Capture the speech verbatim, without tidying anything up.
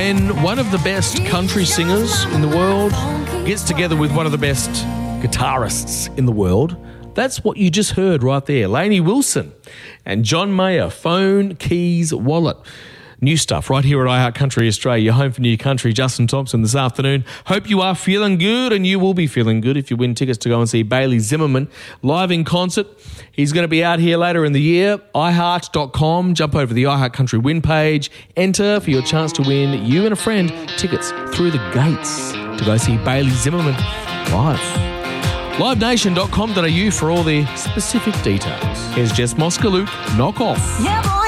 when one of the best country singers in the world gets together with one of the best guitarists in the world. That's what you just heard right there. Lainey Wilson and John Mayer, Phone, Keys, Wallet. New stuff right here at iHeartCountry Australia, your home for new country. Justin Thompson this afternoon. Hope you are feeling good, and you will be feeling good if you win tickets to go and see Bailey Zimmerman live in concert. He's going to be out here later in the year. i heart dot com. Jump over to the iHeartCountry win page. Enter for your chance to win, you and a friend, tickets through the gates to go see Bailey Zimmerman live. live nation dot com dot a u for all the specific details. Here's Jess Moskaluk, Knock Off. Yeah, boy.